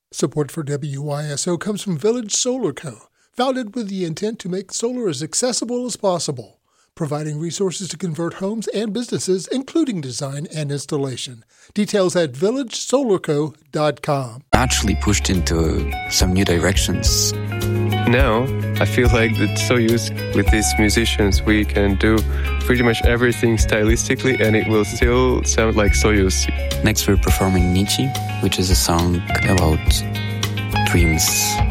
Support for WYSO comes from Village Solar Co., founded with the intent to make solar as accessible as possible, providing resources to convert homes and businesses, including design and installation. Details at villagesolarco.com. Actually pushed into some new directions. Now, I feel like that Soyuz, with these musicians, we can do pretty much everything stylistically and it will still sound like Soyuz. Next we're performing Nietzsche, which is a song about dreams.